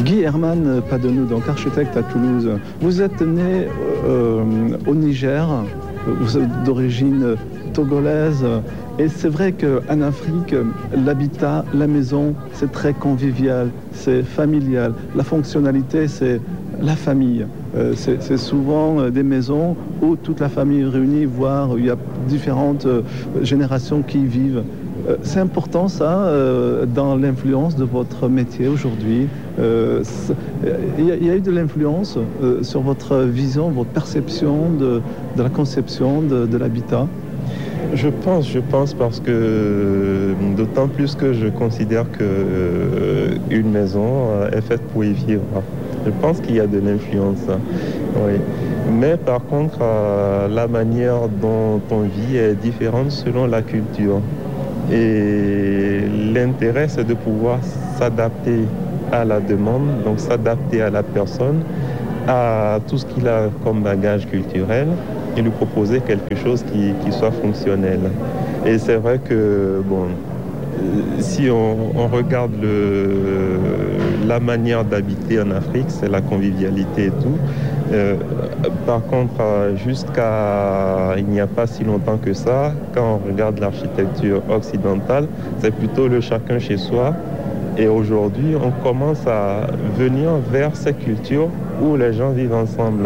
Guy Herman Padenou, donc architecte à Toulouse. Vous êtes né au Niger, vous êtes d'origine togolaise. Et c'est vrai qu'en Afrique, l'habitat, la maison, c'est très convivial, c'est familial. La fonctionnalité, c'est la famille. C'est souvent des maisons où toute la famille est réunie, voire il y a différentes générations qui y vivent. C'est important ça, dans l'influence de votre métier aujourd'hui. Il y a eu de l'influence sur votre vision, votre perception de la conception de l'habitat. Je pense parce que d'autant plus que je considère qu'une maison est faite pour y vivre. Je pense qu'il y a de l'influence. Oui. Mais par contre, la manière dont on vit est différente selon la culture. Et l'intérêt, c'est de pouvoir s'adapter à la demande, donc s'adapter à la personne, à tout ce qu'il a comme bagage culturel et lui proposer quelque chose qui soit fonctionnel. Et c'est vrai que, bon, si on regarde la manière d'habiter en Afrique, c'est la convivialité et tout. Par contre, il n'y a pas si longtemps que ça, quand on regarde l'architecture occidentale, c'est plutôt le chacun chez soi. Et aujourd'hui, on commence à venir vers ces cultures où les gens vivent ensemble.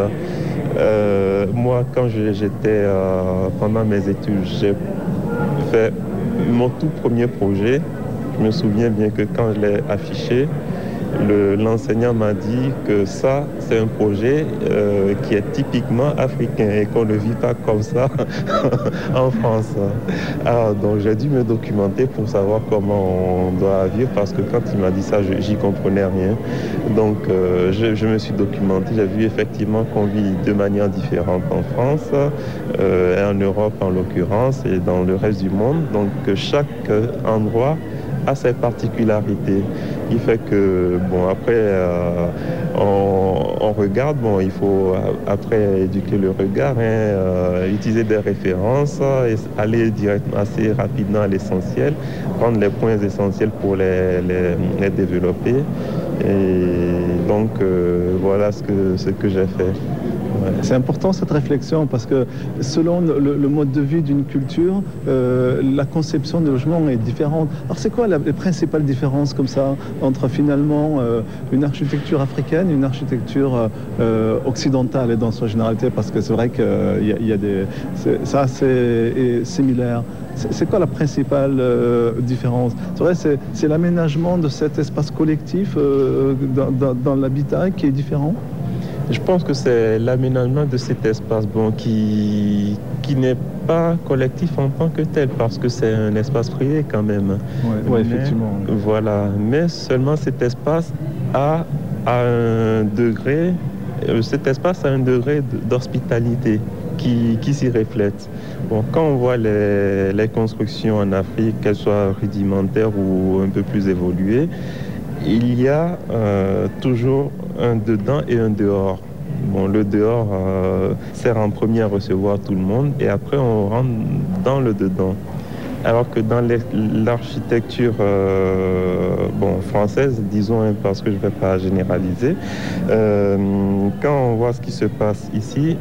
Moi, quand j'étais pendant mes études, j'ai fait mon tout premier projet. Je me souviens bien que quand je l'ai affiché, l'enseignant m'a dit que ça, c'est un projet qui est typiquement africain et qu'on ne vit pas comme ça en France. Alors, donc j'ai dû me documenter pour savoir comment on doit vivre parce que quand il m'a dit ça, j'y comprenais rien. Donc je me suis documenté, j'ai vu effectivement qu'on vit de manière différente en France, et en Europe en l'occurrence, et dans le reste du monde. Donc chaque endroit a ses particularités. Il fait que, bon, après, on regarde, bon, il faut après éduquer le regard, utiliser des références et aller directement assez rapidement à l'essentiel, prendre les points essentiels pour les développer. Et donc, voilà ce que j'ai fait. Ouais. C'est important cette réflexion parce que selon le mode de vie d'une culture, la conception du logement est différente. Alors c'est quoi les principales différences comme ça entre finalement une architecture africaine et une architecture occidentale et dans sa généralité, parce que c'est vrai qu'il y a des... Ça c'est similaire. C'est quoi la principale différence? C'est vrai, c'est l'aménagement de cet espace collectif dans l'habitat qui est différent? Je pense que c'est l'aménagement de cet espace qui n'est pas collectif en tant que tel, parce que c'est un espace privé quand même. Oui, effectivement. Voilà, mais seulement cet espace a un degré, d'hospitalité qui s'y reflète. Bon, quand on voit les constructions en Afrique, qu'elles soient rudimentaires ou un peu plus évoluées, il y a toujours un dedans et un dehors. Bon, le dehors sert en premier à recevoir tout le monde et après on rentre dans le dedans. Alors que dans l'architecture française, disons, parce que je ne vais pas généraliser, quand on voit ce qui se passe ici,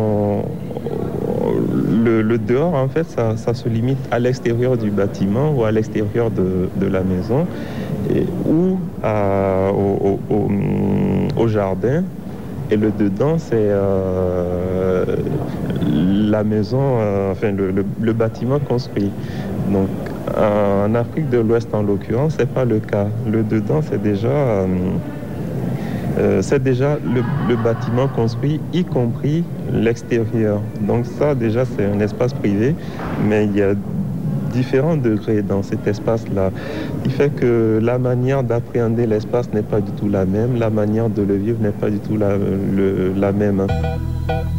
le dehors, en fait, ça se limite à l'extérieur du bâtiment ou à l'extérieur de la maison ou au jardin. Et le dedans, c'est la maison, le bâtiment construit. Donc, en Afrique de l'Ouest, en l'occurrence, c'est pas le cas. Le dedans, c'est déjà le bâtiment construit, y compris l'extérieur. Donc ça, déjà, c'est un espace privé, mais il y a différents degrés dans cet espace-là. Il fait que la manière d'appréhender l'espace n'est pas du tout la même, la manière de le vivre n'est pas du tout la même.